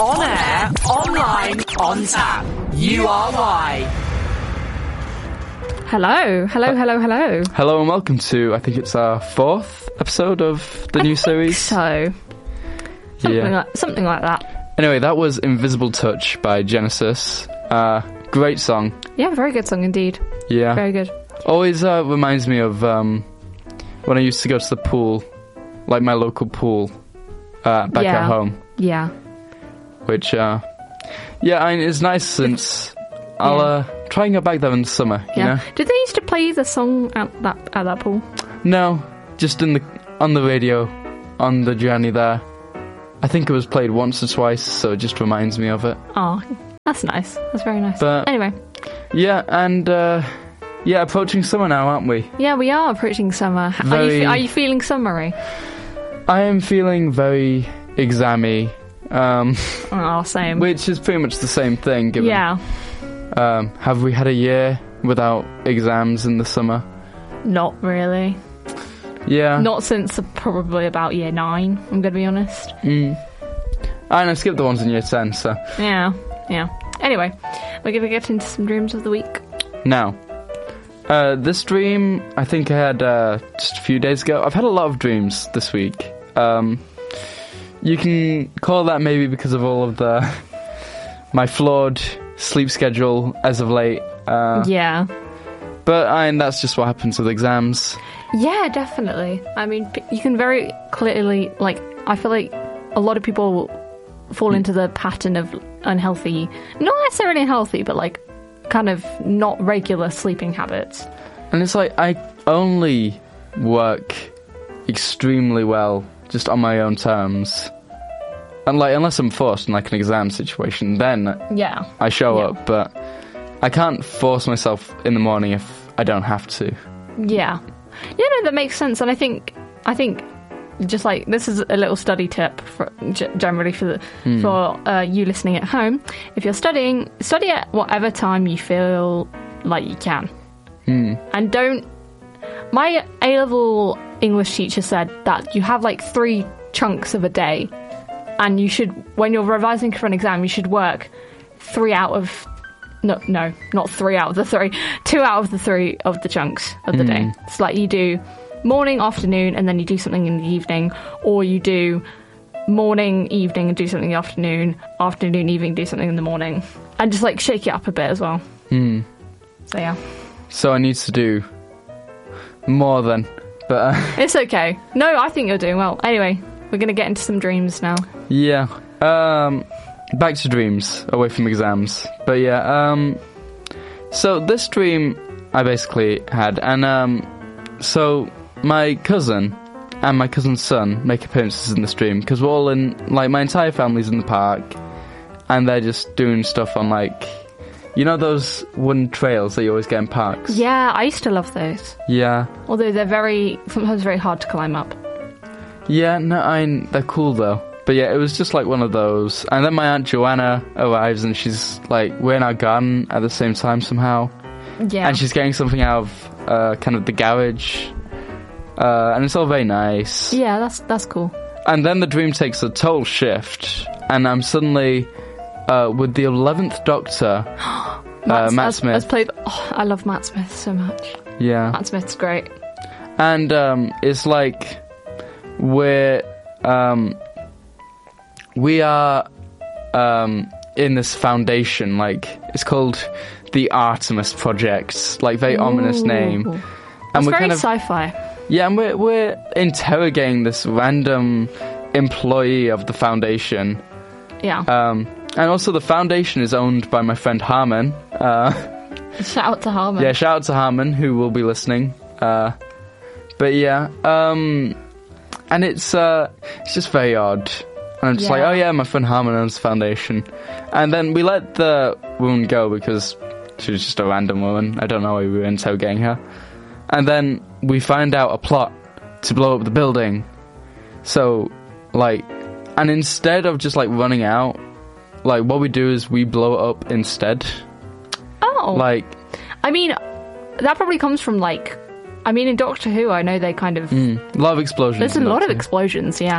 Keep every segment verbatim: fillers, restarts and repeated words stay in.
On air, online, on tap. U R Y. Hello, hello, hello, hello. Hello and welcome to, I think it's our fourth episode of the I new think series. So, something, Yeah. like, something like that. Anyway, that was Invisible Touch by Genesis. Uh, great song. Yeah, very good song indeed. Yeah. Very good. Always uh, reminds me of um, when I used to go to the pool, like my local pool, uh, back Yeah. at home. Yeah. Which, uh, yeah, I mean, it's nice since I'll Yeah. uh, try and go back there in the summer, you Yeah. know? Did they used to play the song at that at that pool? No, just in the on the radio, on the journey there. I think it was played once or twice, so it just reminds me of it. Oh, that's nice. That's very nice. But- anyway, Yeah, and uh, yeah, approaching summer now, aren't we? yeah, we are approaching summer. H- Are you, Very- fe- are you feeling summery? I am feeling very exammy, um, Oh, same. which is pretty much the same thing. Given, yeah. Um, have we had a year without exams in the summer? Not really. Yeah. Not since probably about year nine, I'm going to be honest. Mm. I know, skip the ones in year ten, so. Yeah, yeah. Anyway, we're going to get into some dreams of the week. Now, uh, this dream, I think I had uh, just a few days ago. I've had a lot of dreams this week. Um, you can call that maybe because of all of the my flawed sleep schedule as of late. Uh, Yeah. But I mean, that's just what happens with exams. Yeah, definitely. I mean, p- you can very clearly, like, I feel like a lot of people fall into the pattern of unhealthy, not necessarily unhealthy, but like kind of not regular sleeping habits. And it's like, I only work extremely well just on my own terms. And like, unless I'm forced in like an exam situation, then Yeah. I show Yeah. up. But I can't force myself in the morning if I don't have to. Yeah. Yeah, no, that makes sense. And I think, I think, just like this is a little study tip for g- generally for the, Hmm. for uh, you listening at home. If you're studying, study at whatever time you feel like you can, Hmm. and don't. My A level English teacher said that you have like three chunks of a day, and you should, when you're revising for an exam, you should work three out of. No, no, not three out of the three. Two out of the three of the chunks of the day. It's like you do morning, afternoon, and then you do something in the evening, or you do morning, evening, and do something in the afternoon, afternoon, evening, do something in the morning, and just like shake it up a bit as well. Hmm. So yeah, So I need to do more than. But uh, it's okay. No, I think you're doing well. Anyway, we're gonna get into some dreams now. yeah. Um, back to dreams, away from exams. But yeah, um, so this dream I basically had, and um, so my cousin and my cousin's son make appearances in this dream because we're all in, like, my entire family's in the park, and they're just doing stuff on, like, you know those wooden trails that you always get in parks? Yeah, I used to love those, Yeah. although they're very sometimes very hard to climb up. Yeah, no, I mean, they're cool though. But yeah, it was just like one of those. And then my Aunt Joanna arrives and she's like, we're in our garden at the same time somehow. Yeah, And she's getting something out of uh, kind of the garage. Uh, and it's all very nice. yeah, that's that's cool. And then the dream takes a total shift. And I'm suddenly uh, with the eleventh Doctor, uh, Matt as, Smith. as played. Oh, I love Matt Smith so much. Yeah. Matt Smith's great. And um, it's like we're um, we are um, in this foundation, like it's called the Artemis Project, like very ominous Ooh. name. That's And we're very kind of sci-fi. yeah, and we're we're interrogating this random employee of the foundation. Yeah. Um, and also the foundation is owned by my friend Harmon. Uh, Shout out to Harmon. Yeah, shout out to Harmon, who will be listening. Uh, but yeah, um, and it's uh, it's just very odd. And I'm just Yeah. like, oh yeah, my friend Harmon owns the foundation. And then we let the woman go because she was just a random woman. I don't know why we were interrogating her. And then we find out a plot to blow up the building. So, like, and instead of just like running out, like what we do is we blow it up instead. Oh. Like, I mean, that probably comes from like, I mean, in Doctor Who, I know they kind of mm, a lot of explosions. there's a in lot of Doctor Who. explosions. Yeah.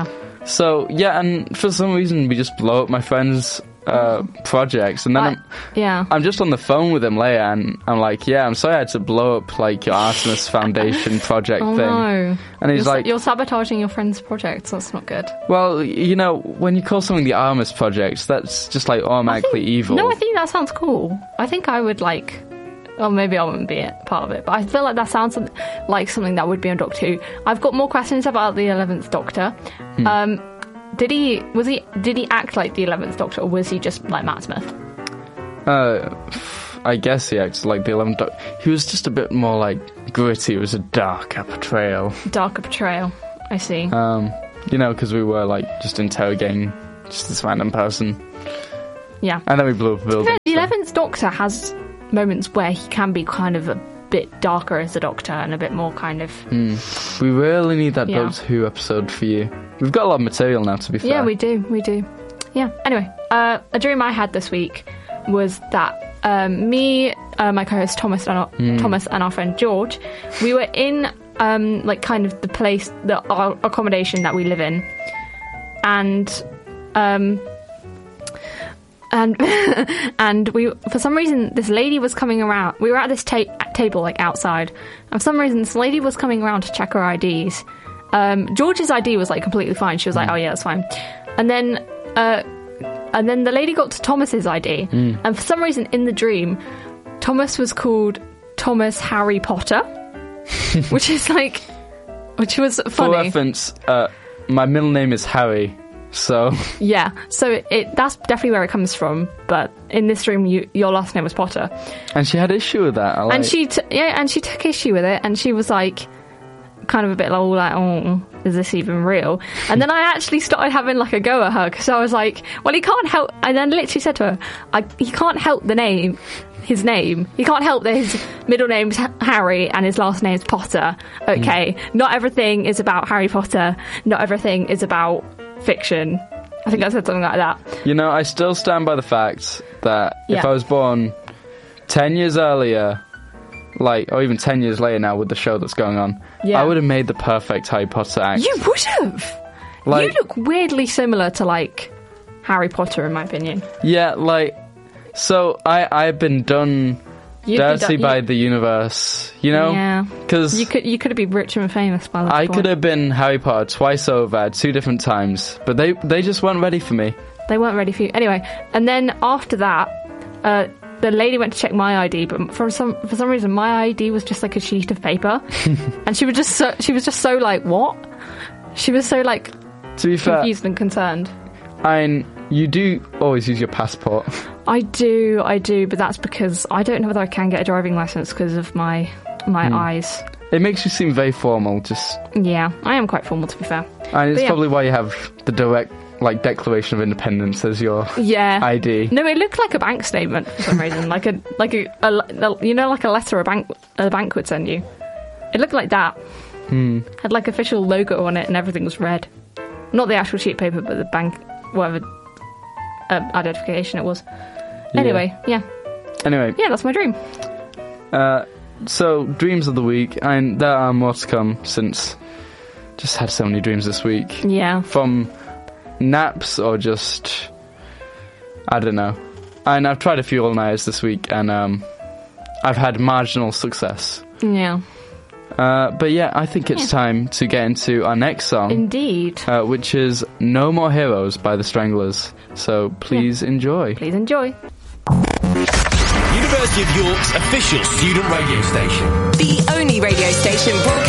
So yeah, and for some reason we just blow up my friend's uh, projects, and then I- I'm, yeah. I'm just on the phone with him later, and I'm like, yeah, I'm sorry I had to blow up like your Artemis Foundation project Oh thing. no. And he's you're, like, you're sabotaging your friend's projects. That's not good. well, you know, when you call something the Artemis project, that's just like automatically I think- evil. No, I think that sounds cool. I think I would like. Or maybe I wouldn't be a part of it, but I feel like that sounds like something that would be on Doctor Who. I've got more questions about the eleventh Doctor. Hmm. Um, did he was he did he act like the eleventh Doctor, or was he just like Matt Smith? Uh, I guess he acts like the eleventh Doctor. He was just a bit more like gritty. It was a darker portrayal. Darker portrayal. I see. Um, you know, because we were like just interrogating just this random person, yeah. and then we blew up a building. The eleventh Doctor has moments where he can be kind of a bit darker as a Doctor and a bit more kind of. Mm. We really need that Yeah. Doctor Who episode for you. We've got a lot of material now, to be fair. Yeah, we do. We do. Yeah. Anyway, uh, a dream I had this week was that um, me, uh, my co-host Thomas, and our, Thomas, and our friend George, we were in um, like kind of the place, the our accommodation that we live in, and um, and and we for some reason this lady was coming around. We were at this ta- table like outside, and for some reason this lady was coming around to check our I Ds. Um, George's I D was like completely fine. She was like, "Oh yeah, that's fine," and then. Uh, And then the lady got to Thomas's I D, Mm. and for some reason in the dream, Thomas was called Thomas Harry Potter, which is like, which was For funny. reference, uh, my middle name is Harry, so Yeah, so it that's definitely where it comes from. But in this dream, you, your last name was Potter, and she had issue with that. I like, and she t- yeah, and she took issue with it, and she was like, kind of a bit like, oh, like, oh, is this even real? And then I actually started having like a go at her because I was like, well, he can't help. And then literally said to her, I, he can't help the name, his name. He can't help that his middle name's Harry and his last name's Potter. Okay, mm. Not everything is about Harry Potter. Not everything is about fiction. I think I said something like that. You know, I still stand by the fact that Yeah. if I was born ten years earlier, like, or even ten years later now with the show that's going on, Yeah. I would have made the perfect Harry Potter act. You would have. Like- you look weirdly similar to like Harry Potter, in my opinion. Yeah, like, so I, I've been done You'd be dirty done- by you- the universe, you know? Yeah. Because You could you could have been rich and famous by that I point. could have been Harry Potter twice over at two different times, but they, they just weren't ready for me. They weren't ready for you. Anyway, and then after that, uh, the lady went to check my I D, but for some for some reason my I D was just like a sheet of paper, and she was just so she was just so like what? She was so like To be fair, confused and concerned. I you do always use your passport. I do, I do, but that's because I don't know whether I can get a driving license because of my my Hmm. eyes. It makes you seem very formal, just... Yeah, I am quite formal to be fair. And it's But yeah. probably why you have the direct, like, Declaration of Independence as your Yeah. I D. No, it looked like a bank statement for some reason, like a like a, a, a you know like a letter a bank a bank would send you. It looked like that. Hmm. Had like official logo on it, and everything was red. Not the actual sheet paper, but the bank whatever uh, identification it was. Anyway, yeah, Anyway, yeah, that's my dream. uh, so, dreams of the week, and there are more to come since just had so many dreams this week. Yeah, From naps or just... I don't know. And I've tried a few all-nighters this week, and um, I've had marginal success. yeah, Uh, but yeah, I think it's Yeah. time to get into our next song, indeed. uh, which is No More Heroes by the Stranglers. So please enjoy. Please enjoy. University of York's official student radio station. The only radio station broadcasting